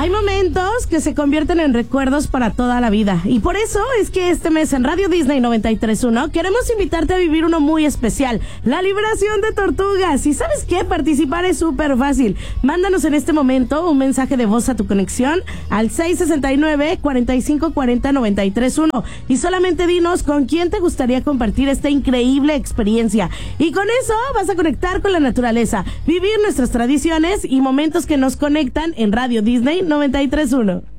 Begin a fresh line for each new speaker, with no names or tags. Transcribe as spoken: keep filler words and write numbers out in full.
Hay momentos que se convierten en recuerdos para toda la vida. Y por eso es que este mes en Radio Disney noventa y tres punto uno queremos invitarte a vivir uno muy especial. La liberación de tortugas. Y ¿sabes qué? Participar es súper fácil. Mándanos en este momento un mensaje de voz a tu conexión al seis sesenta y nueve, cuarenta y cinco cuarenta, noventa y tres punto uno. Y solamente dinos con quién te gustaría compartir esta increíble experiencia. Y con eso vas a conectar con la naturaleza, vivir nuestras tradiciones y momentos que nos conectan en Radio Disney noventa y tres punto uno.